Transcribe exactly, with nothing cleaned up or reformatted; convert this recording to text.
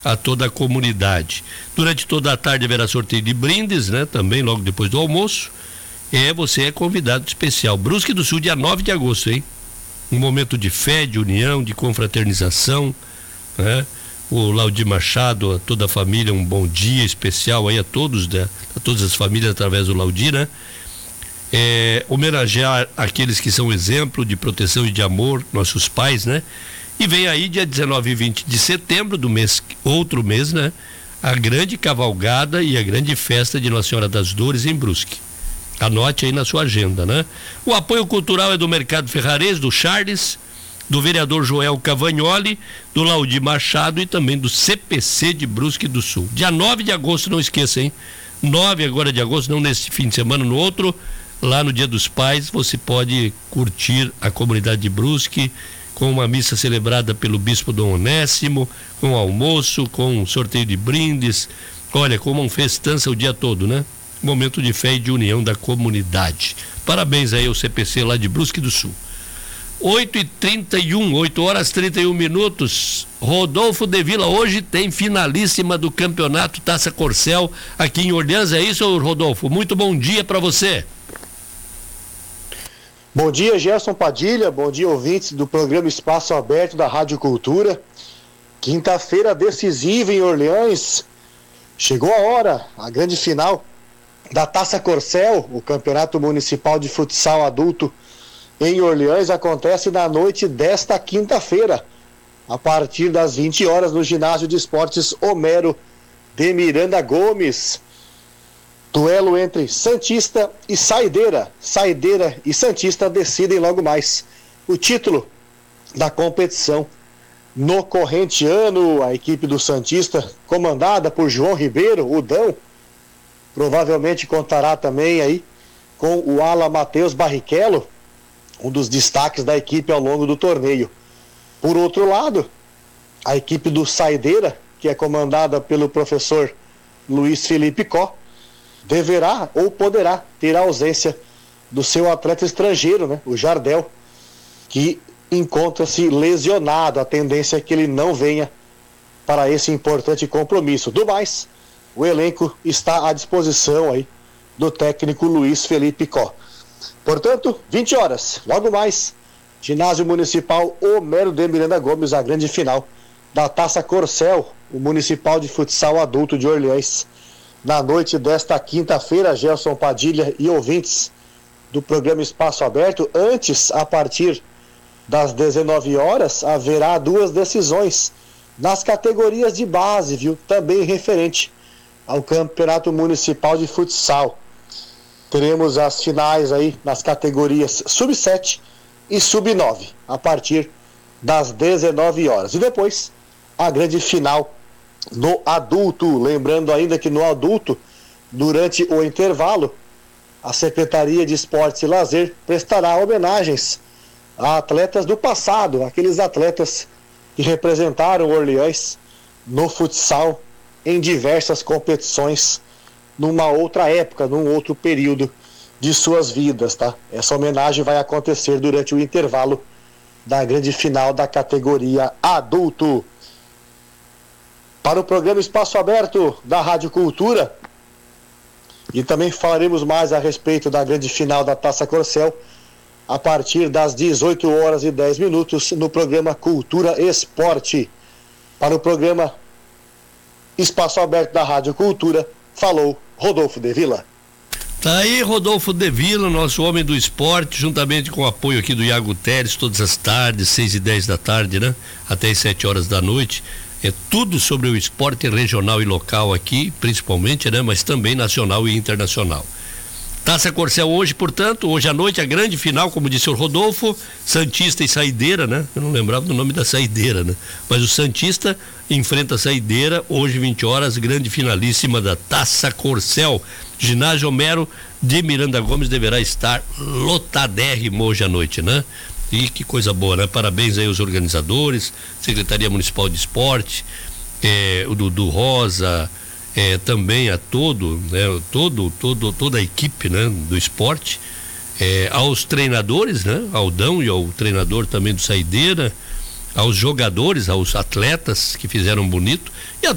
a toda a comunidade. Durante toda a tarde haverá sorteio de brindes, né? Também logo depois do almoço. É, você é convidado especial. Brusque do Sul, dia nove de agosto, hein? Um momento de fé, de união, de confraternização, né? O Laudir Machado, a toda a família, um bom dia especial aí a todos, né? A todas as famílias através do Laudir, né? É, homenagear aqueles que são exemplo de proteção e de amor, nossos pais, né? E vem aí dia dezenove e vinte de setembro do mês, outro mês, né? A grande cavalgada e a grande festa de Nossa Senhora das Dores em Brusque. Anote aí na sua agenda, né? O apoio cultural é do Mercado Ferrarês, do Charles, do vereador Joel Cavagnoli, do Laudir Machado e também do C P C de Brusque do Sul. Dia nove de agosto, não esqueça, hein? nove agora de agosto, não nesse fim de semana, no outro, lá no Dia dos Pais, você pode curtir a comunidade de Brusque, com uma missa celebrada pelo Bispo Dom Onésimo, com almoço, com sorteio de brindes, olha, com uma festança o dia todo, né? Momento de fé e de união da comunidade. Parabéns aí ao C P C lá de Brusque do Sul. oito e trinta e um, oito horas e trinta e um minutos. Rodolfo de Vila, hoje tem finalíssima do campeonato Taça Corcel aqui em Orleans, é isso, Rodolfo? Muito bom dia para você. Bom dia, Gerson Padilha, bom dia, ouvintes do programa Espaço Aberto da Rádio Cultura. Quinta-feira decisiva em Orleans. Chegou a hora, a grande final da Taça Corcel, o Campeonato Municipal de Futsal Adulto em Orleans, acontece na noite desta quinta-feira, a partir das vinte horas, no Ginásio de Esportes Homero de Miranda Gomes. Duelo entre Santista e Saideira. Saideira e Santista decidem logo mais o título da competição. No corrente ano, a equipe do Santista, comandada por João Ribeiro, o Dão, provavelmente contará também aí com o ala Matheus Barrichello, um dos destaques da equipe ao longo do torneio. Por outro lado, a equipe do Saideira, que é comandada pelo professor Luiz Felipe Có, deverá ou poderá ter a ausência do seu atleta estrangeiro, né, o Jardel, que encontra-se lesionado. A tendência é que ele não venha para esse importante compromisso. Do mais, o elenco está à disposição aí do técnico Luiz Felipe Có. Portanto, vinte horas, logo mais, Ginásio Municipal Homero de Miranda Gomes, a grande final da Taça Corcel, o Municipal de Futsal Adulto de Orleans. Na noite desta quinta-feira, Gelson Padilha e ouvintes do programa Espaço Aberto, antes, a partir das dezenove horas, haverá duas decisões nas categorias de base, viu? Também referente ao Campeonato Municipal de Futsal. Teremos as finais aí nas categorias sub sete e sub nove, a partir das dezenove horas. E depois, a grande final no adulto. Lembrando ainda que no adulto, durante o intervalo, a Secretaria de Esportes e Lazer prestará homenagens a atletas do passado, aqueles atletas que representaram Orleans no futsal em diversas competições, numa outra época, num outro período de suas vidas, tá? Essa homenagem vai acontecer durante o intervalo da grande final da categoria adulto. Para o programa Espaço Aberto da Rádio Cultura, e também falaremos mais a respeito da grande final da Taça Corcel a partir das dezoito horas e dez minutos no programa Cultura Esporte. Para o programa Espaço Aberto da Rádio Cultura, falou Rodolfo de Vila. Tá aí Rodolfo de Vila, nosso homem do esporte, juntamente com o apoio aqui do Iago Teres, todas as tardes, seis e dez da tarde, né? Até as sete horas da noite. É tudo sobre o esporte regional e local aqui, principalmente, né? Mas também nacional e internacional. Taça Corcel hoje, portanto, hoje à noite, a grande final, como disse o Rodolfo, Santista e Saideira, né? Eu não lembrava do nome da Saideira, né? Mas o Santista enfrenta a Saideira, hoje, vinte horas, grande finalíssima da Taça Corcel. Ginásio Homero de Miranda Gomes deverá estar lotadérrimo hoje à noite, né? E que coisa boa, né? Parabéns aí aos organizadores, Secretaria Municipal de Esporte, é, o Dudu Rosa, é, também a todo, né? Todo, todo, toda a equipe, né? Do esporte, é, aos treinadores, né? Ao Dão e ao treinador também do Saideira, aos jogadores, aos atletas que fizeram bonito e a